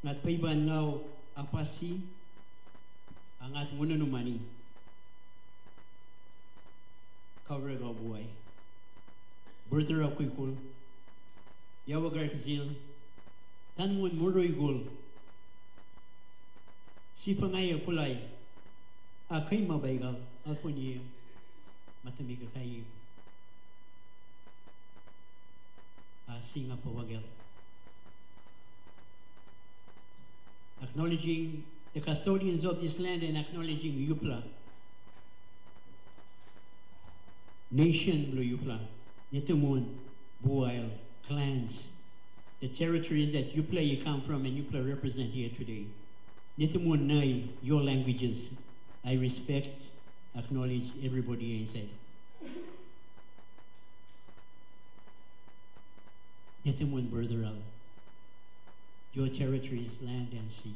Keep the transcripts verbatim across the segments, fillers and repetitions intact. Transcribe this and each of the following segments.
ngat paiban now apasi angat muna numani cover go boy brother of kuikul yawagar kizil tan mun muroy gul si pangay kulay akay mabaigal alpuni matami ka kay singa pawagel. Acknowledging the custodians of this land and acknowledging Yupla, nation Blue Yupla, Nitamun, Buail, clans, the territories that Yupla you come from and Yupla represent here today. Nitamun Nai, your languages, I respect, acknowledge everybody inside. Nitamun Brother Al, your territories, land and sea.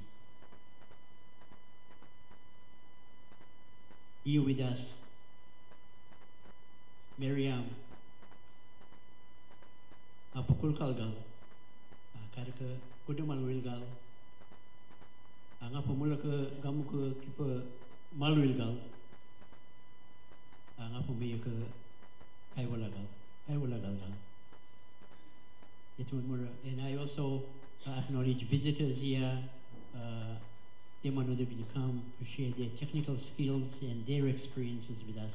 Here with us, Miriam, Apakul Kalgal, Karaka Kudamal Wilgal, Angapamulaka Gamuka Kipa Malwilgal, Angapamika Kaiwalagal, Kaiwalagal. And I also uh, acknowledge visitors here. Uh, they want to come to share their technical skills and their experiences with us.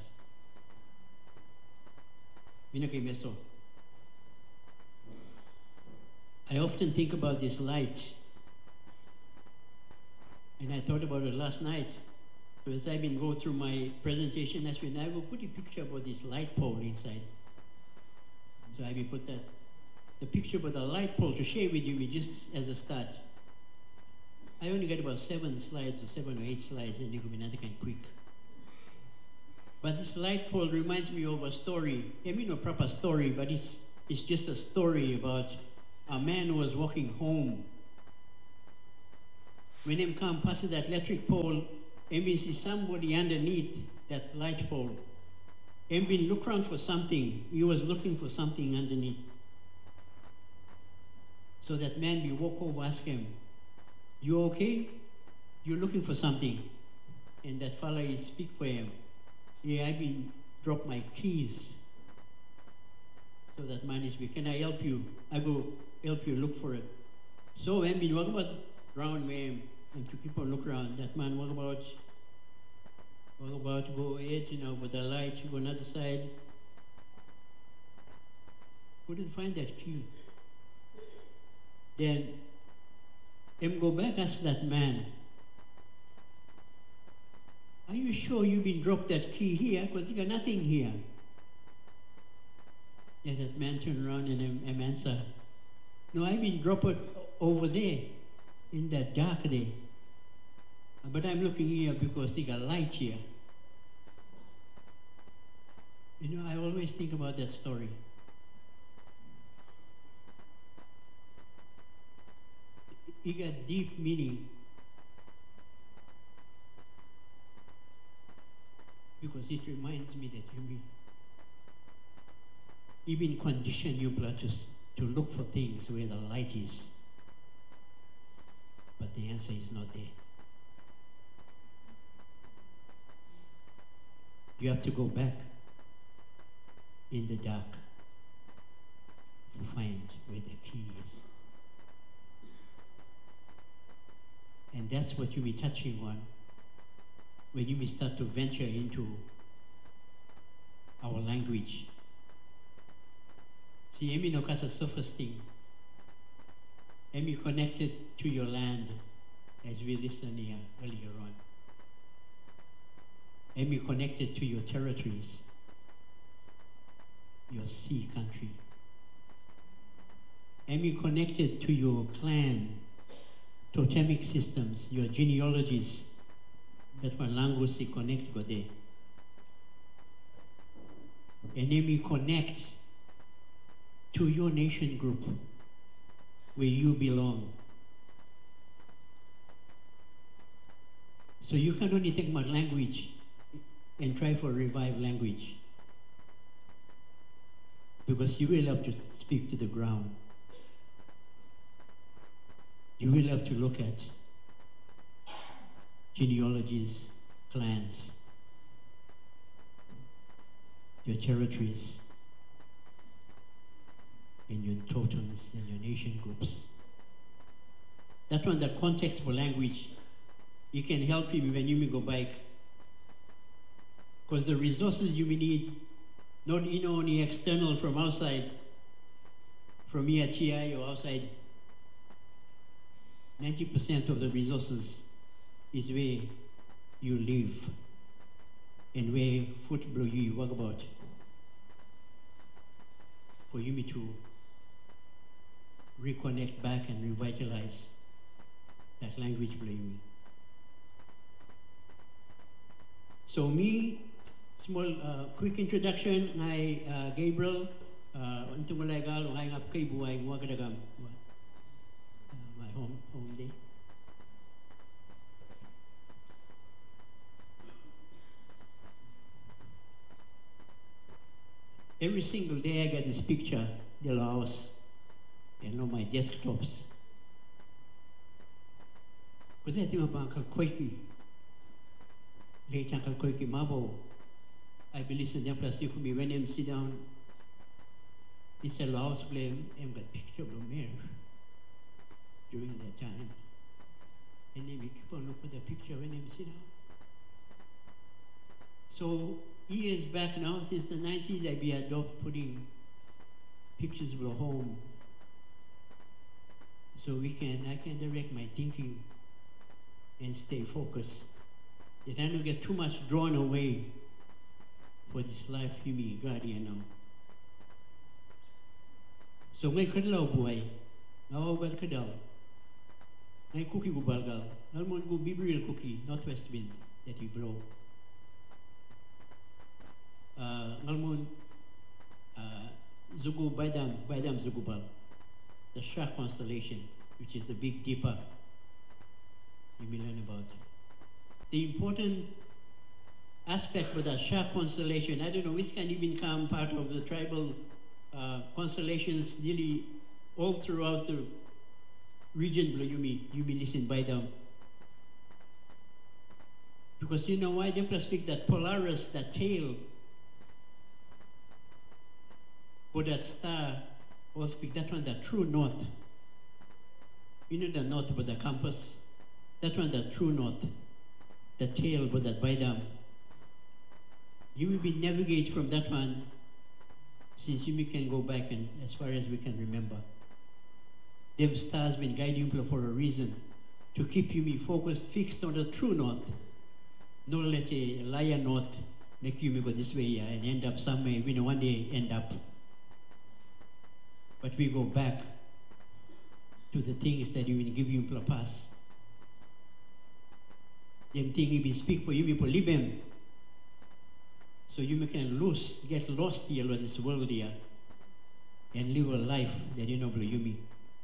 I often think about this light, and I thought about it last night. So as I've been going through my presentation, that's when I will put a picture about this light pole inside. So I will put that the picture about the light pole to share with you just as a start. I only got about seven slides or seven or eight slides, and they could be nothing kind of quick. But this light pole reminds me of a story. I mean, no proper story, but it's it's just a story about a man who was walking home. When him come past that electric pole, and we see somebody underneath that light pole. And we look around for something. He was looking for something underneath. So that man we walk over, ask him, "You okay? You're looking for something." And that fella he speak for him. "Yeah, I've been dropped my keys." So that man is, "Can I help you? I will help you look for it." So when we walk about round him and to people look around, that man walk about, walk about go ahead, you know, with the light, go another side. Couldn't find that key. Then him go back, ask that man, "Are you sure you've been dropped that key here? Because you got nothing here." Then that man turned around and him, him answer, "No, I've been dropped it over there, in that dark there. But I'm looking here because they got light here." You know, I always think about that story. It got deep meaning because it reminds me that you even condition you to, to look for things where the light is, but the answer is not there. You have to go back in the dark to find where the key is. And that's what you'll be touching on when you will start to venture into our language. See, Emi no kasa surface thing. Emi connected to your land, as we listened here earlier on. Emi connected to your territories, your sea country. Emi connected to your clan, totemic systems, your genealogies, that one language they connect go there. And then we connect to your nation group where you belong. So you can only take my language and try for revive language, because you will have to speak to the ground. You will have to look at genealogies, clans, your territories, and your totems and your nation groups. That one, the context for language, it can help you when you may go back. Because the resources you may need, not in only external from outside, from here T I or outside, ninety percent of the resources is where you live and where foot blow you work about. For you to reconnect back and revitalize that language blow you. So me, small uh, quick introduction, I uh, Gabriel, untung uh, legal, ang ngap kay buhay mo kadagam, my home home day. Every single day I get this picture, the Laos, and on my desktops. Because I think about Uncle Koiki, late Uncle Koiki Mabo. I believe in them plus for me when I'm sit down, it's a Laos blame and got picture of Lumiere during that time. And then we keep on looking at the picture when I'm sit down. So years back now, since the nineties, I be adopt putting pictures of the home, so we can I can direct my thinking and stay focused. That I don't get too much drawn away for this life you me guardian now. So ngay kadlaw buhay, nawawal kadaw. Ngay cookie gubalgal, nalmon go Bibriel cookie, northwest wind that you blow. Uh, ngalmon uh, Zugu Baidam, Baidam Zugubal, the Shark constellation, which is the Big Dipper you may learn about. The important aspect of the Shark constellation, I don't know which can even become part of the tribal uh, constellations nearly all throughout the region, you may, you may listen Baidam. Because you know why they speak that Polaris, that tail, but that star, or speak that one, the true north. You know the north, but the compass. That one, the true north. The tail, but that Baidam. You will be navigate from that one, since you can go back and as far as we can remember. Them stars been guiding you for a reason, to keep you be focused, fixed on the true north. Don't let a liar north make you go this way yeah, and end up somewhere. We know one day end up. But we go back to the things that you will give you in pass. Them things you will speak for you, you will live them. So you can lose, get lost here in this world here and live a life that you know you me.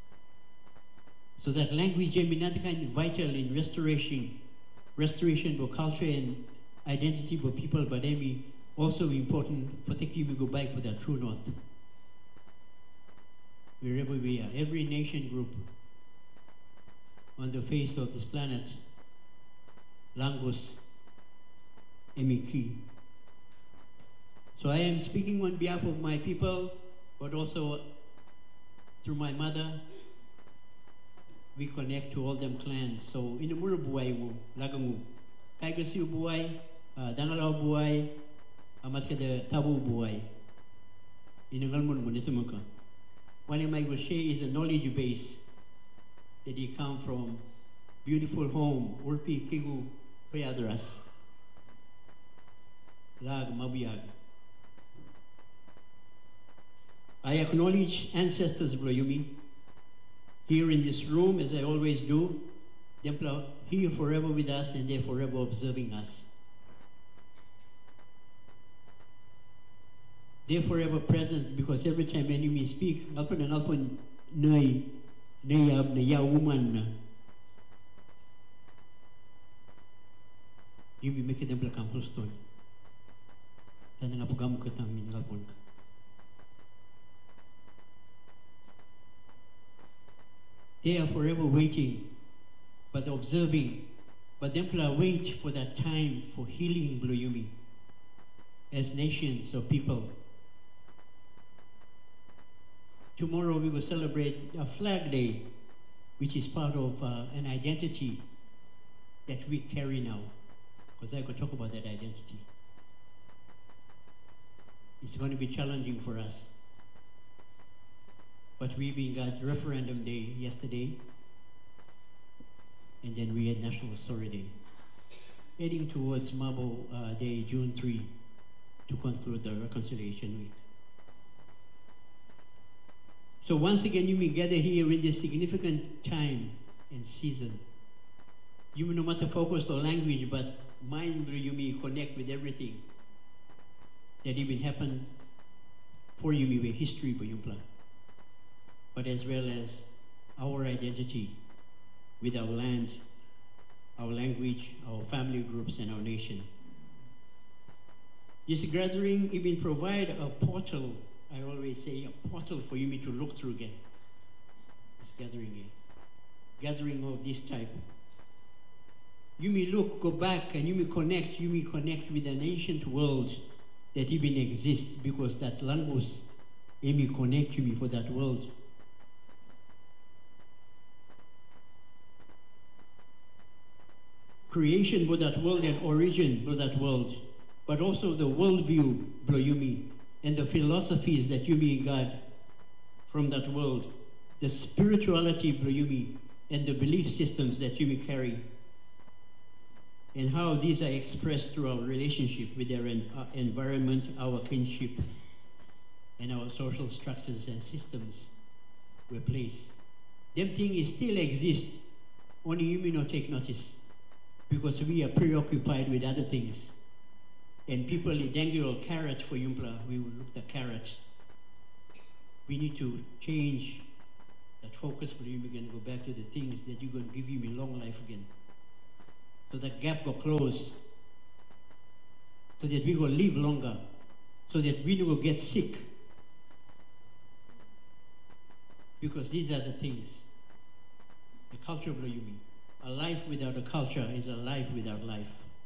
So that language is not kind of vital in restoration, restoration for culture and identity for people, but they be also important for taking you go back with that true north. Wherever we are, every nation group on the face of this planet, Langus, Emiki. So I am speaking on behalf of my people, but also through my mother, we connect to all them clans. So in the muro buhay mo, lagangu, kay kasi buhay, dangalaw buhay, amat kada tabu buhay. Inangal mo mo nito mo ka. One of my share is a knowledge base that he come from beautiful home, Urpi Kigu Payadras, Lag Mabiyag. I acknowledge ancestors, Bloyumi, here in this room, as I always do. They're here forever with us and they're forever observing us. They're forever present because every time when you speak, alpon and alpon nay, nayab, naya woman, you be making them like a stone. Then nga pagam ko tang mingalpon ka. They are forever waiting, but observing. But Templar wait for that time for healing Bluyumi as nations or people. Tomorrow we will celebrate a Flag Day, which is part of uh, an identity that we carry now. Because I could talk about that identity. It's going to be challenging for us. But we being got referendum day yesterday, and then we had National Story Day, heading towards Mabo uh, Day, June third, to conclude the Reconciliation Week. So once again, you may gather here in this significant time and season. You may no matter focus or language, but mind you may connect with everything that even happened for you, with history for Yumpla, but as well as our identity with our land, our language, our family groups, and our nation. This gathering even provide a portal, I always say a portal for you to look through again. This gathering here. Gathering of this type. You may look, go back, and you may connect, you may connect with an ancient world that even exists, because that language, it may connect you for that world. Creation for that world and origin for that world, but also the worldview, Bluyumi, and the philosophies that you may God from that world, the spirituality, Bluyumi, and the belief systems that you may carry, and how these are expressed through our relationship with our en uh, environment, our kinship, and our social structures and systems we place. Them things still exist, only you may not take notice, because we are preoccupied with other things. And people dangle a carrot for Yumpla, we will look at the carrot. We need to change that focus for you again, go back to the things that you're going to give you a long life again. So that gap will close, so that we will live longer, so that we will get sick. Because these are the things. The culture of Bluyumi. A life without a culture is a life without life.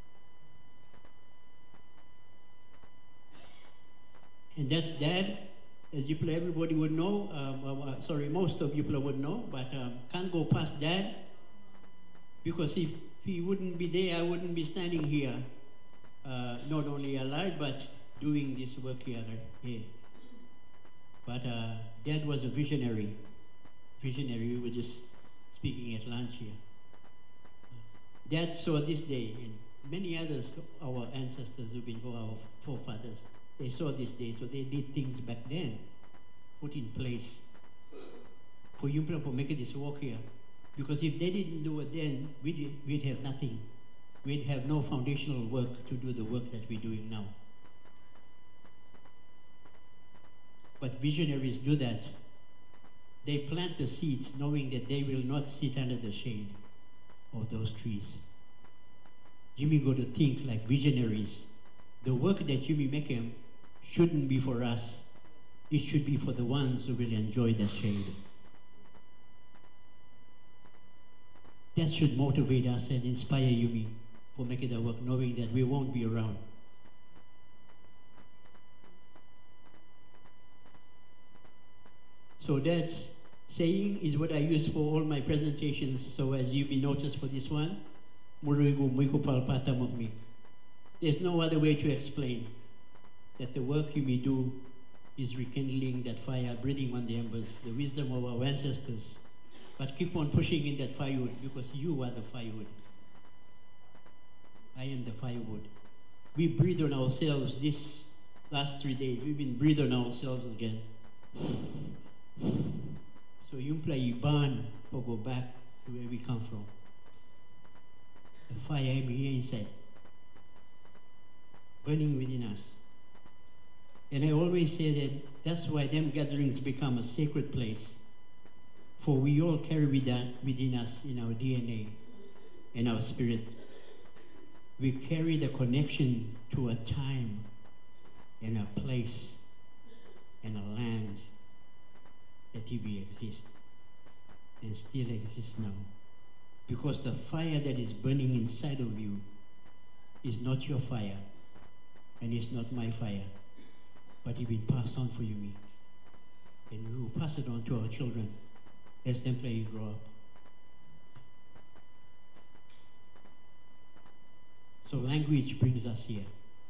And that's that. As you play, everybody would know. Um, uh, sorry, most of you would know, but um, can't go past that. Because if he wouldn't be there, I wouldn't be standing here, uh, not only alive, but doing this work here. here. But uh, Dad was a visionary. Visionary, we were just speaking at lunch here. Dad saw this day, and many others, our ancestors who've been our forefathers, they saw this day, so they did things back then, put in place for you to make this work here. Because if they didn't do it then, we'd, we'd have nothing. We'd have no foundational work to do the work that we're doing now. But visionaries do that. They plant the seeds knowing that they will not sit under the shade of those trees. Jimmy got to think like visionaries. The work that Jimmy making shouldn't be for us. It should be for the ones who will enjoy the shade. That should motivate us and inspire Yumi for making the work, knowing that we won't be around. So that's saying is what I use for all my presentations. So as you be noticed for this one, there's no other way to explain that the work you may do is rekindling that fire, breathing on the embers, the wisdom of our ancestors. But keep on pushing in that firewood, because you are the firewood. I am the firewood. We breathe on ourselves this last three days. We've been breathing on ourselves again. So you play burn or go back to where we come from. The fire is here inside, burning within us. And I always say that that's why them gatherings become a sacred place. For we all carry within us in our D N A, in our spirit. We carry the connection to a time and a place and a land that we exist. and still exists now. Because the fire that is burning inside of you is not your fire, and it's not my fire, but it will pass on for you, me. And we will pass it on to our children as them play grow up. So language brings us here.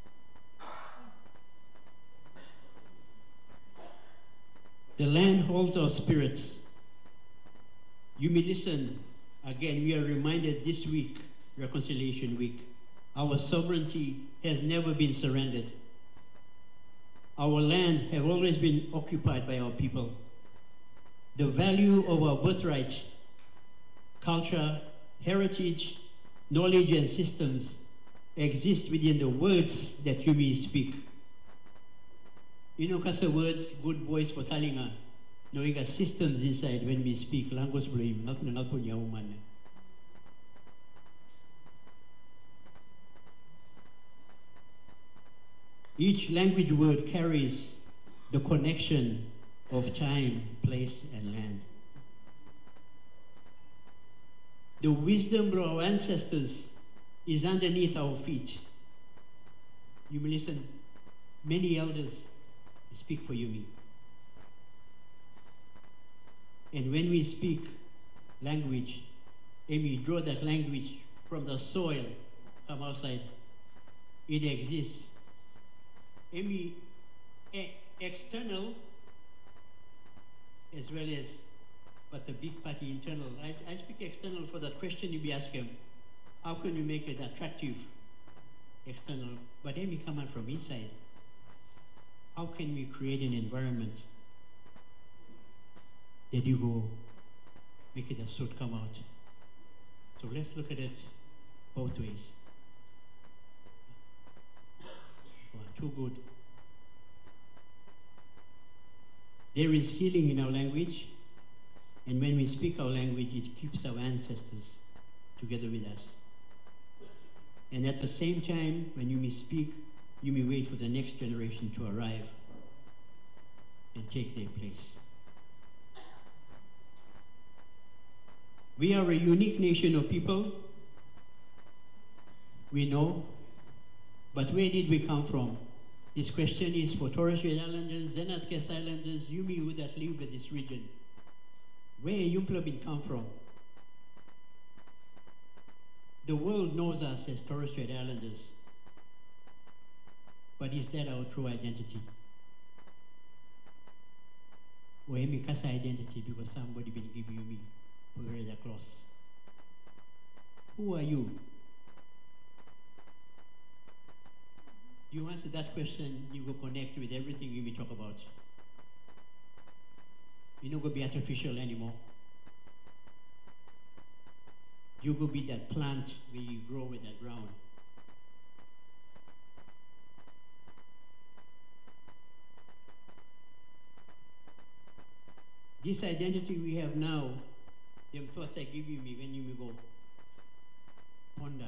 The land holds our spirits. You may listen. Again, we are reminded this week, Reconciliation Week, our sovereignty has never been surrendered. Our land has always been occupied by our people. The value of our birthright, culture, heritage, knowledge, and systems exist within the words that you may speak. You know, kasa words, good voice for talinga. No, we got systems inside when we speak. Language blame, not na po niya uman. Each language word carries the connection of time, place, and land. The wisdom of our ancestors is underneath our feet. You may listen, many elders speak for you, me. And when we speak language, and we draw that language from the soil, from outside, it exists. And we e external as well as, but the big party internal. I, I speak external for that question you be asking, how can you make it attractive external? But then we come out from inside. How can we create an environment that you go make it a suit come out? So let's look at it both ways. Wow, too good. There is healing in our language, and when we speak our language, it keeps our ancestors together with us. And at the same time, when you may speak, you may wait for the next generation to arrive and take their place. We are a unique nation of people, we know, but where did we come from? This question is for Torres Strait Islanders, Zenat-Kes Islanders, Yumi who that live in this region. Where Yumplabin come from? The world knows us as Torres Strait Islanders, but is that our true identity? Or am I Kasa identity because somebody been give you me to wear the clothes? Who are you? You answer that question, you will connect with everything you may talk about. You're not going to be artificial anymore. You will be that plant where you grow with that ground. This identity we have now, them thoughts I give you me when you may go ponder.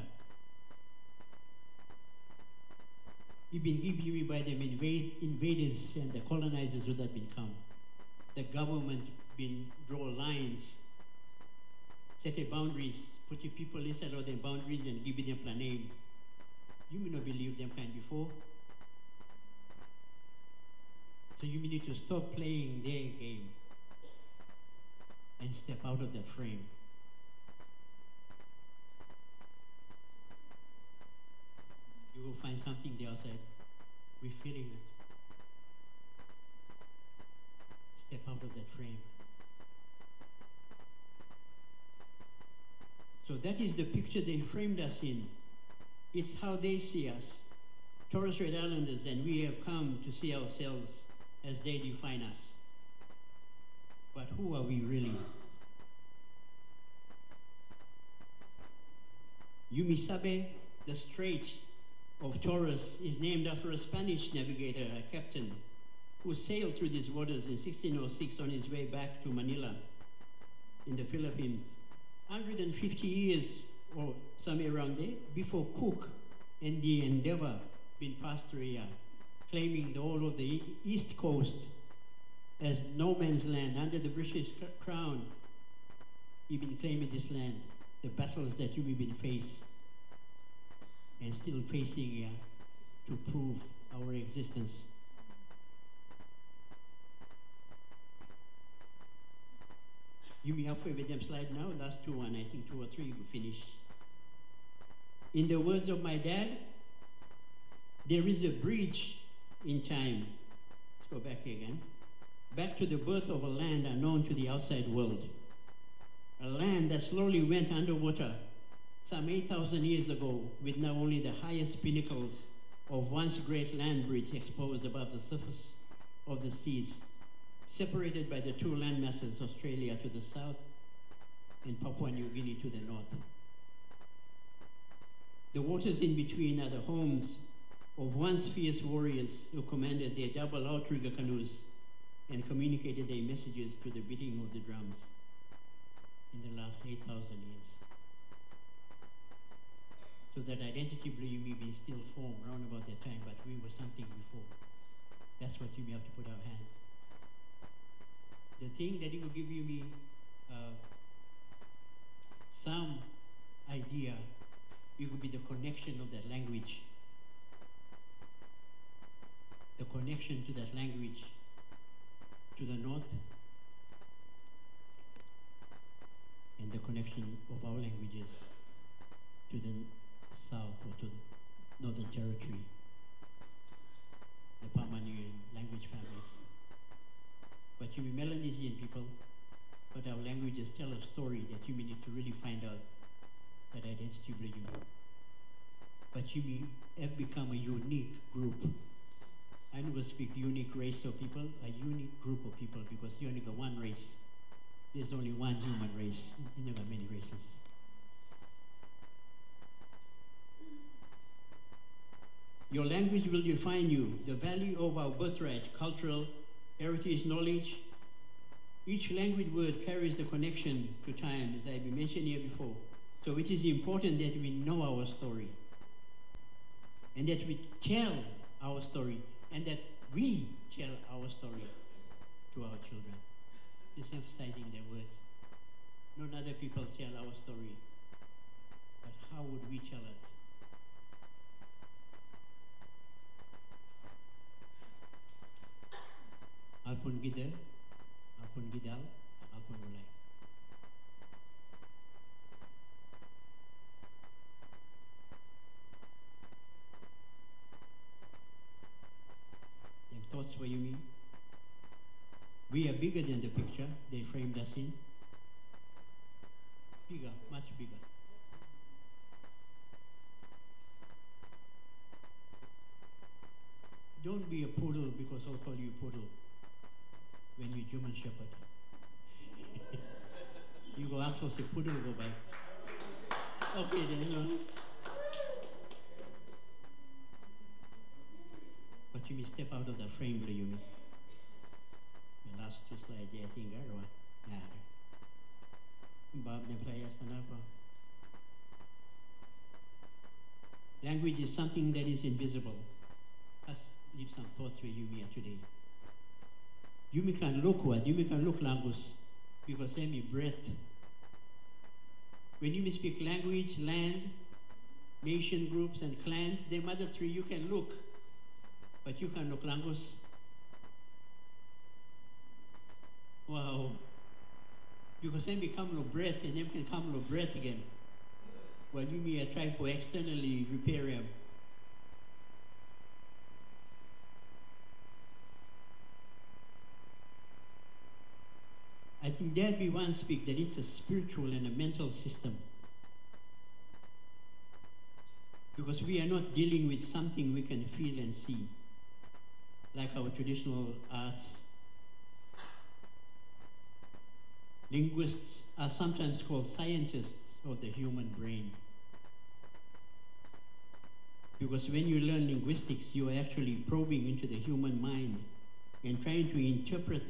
It's been given me by them invade, invaders and the colonizers who have been come. The government been draw lines, set a boundaries, put your people inside of them boundaries and give them a name. You may not believe them kind before. So you may need to stop playing their game and step out of that frame. You will find something there outside. We're feeling it. Step out of that frame. So that is the picture they framed us in. It's how they see us, Torres Strait Islanders, and we have come to see ourselves as they define us. But who are we really? Yumisabe, the Strait of Torres, is named after a Spanish navigator, a captain, who sailed through these waters in sixteen oh six on his way back to Manila in the Philippines. one hundred fifty years or somewhere around there before Cook and the Endeavour been passed through here, claiming the whole of the east coast as no man's land under the British crown. you've been claiming this land, the battles that you've been faced and still facing here to prove our existence. You may have with them slide now, last two one, I think two or three will finish. In the words of my dad, there is a bridge in time. Let's go back again. Back to the birth of a land unknown to the outside world. A land that slowly went underwater some eight thousand years ago, with now only the highest pinnacles of once great land bridge exposed above the surface of the seas, separated by the two land masses, Australia to the south and Papua New Guinea to the north. The waters in between are the homes of once fierce warriors who commanded their double outrigger canoes and communicated their messages to the beating of the drums in the last eight thousand years. So that identity may be still formed around about that time, but we were something before. That's what you may have to put our hands. The thing that it will give you me uh, some idea, it will be the connection of that language. The connection to that language to the north and the connection of our languages to the south or to the Northern Territory, the Pamanian language families. But you be Melanesian people, but our languages tell a story that you may need to really find out that identity will you. But you may have become a unique group. I never speak unique race of people, a unique group of people, because you only got one race. There's only one human race. You never got many races. Your language will define you, the value of our birthright, cultural, heritage, knowledge. Each language word carries the connection to time, as I mentioned here before. So it is important that we know our story, and that we tell our story, and that we tell our story to our children. Just emphasizing their words. Not other people tell our story, but how would we tell it? Alpun gida, alpun gidal, alpun mulai. Them thoughts for you mean? We are bigger than the picture they framed us in. Bigger, much bigger. Don't be a poodle because I'll call you poodle when you're German Shepherd. You go up, so say poodle go by. Okay then, no. But you may step out of the frame, do you mean? The last two slides, I think, are what? Nah. Bob ne play as Language is something that is invisible. Let's leave some thoughts with you here today. You may can look what? You may can look language because they may breath. When you may speak language, land, nation groups and clans, the mother three you can look, but you can look language. Wow. Because then become no breath and then can come no breath again. While you may try to externally repair them. I think that we once speak that it's a spiritual and a mental system. Because we are not dealing with something we can feel and see, like our traditional arts. Linguists are sometimes called scientists of the human brain. Because when you learn linguistics, you are actually probing into the human mind and trying to interpret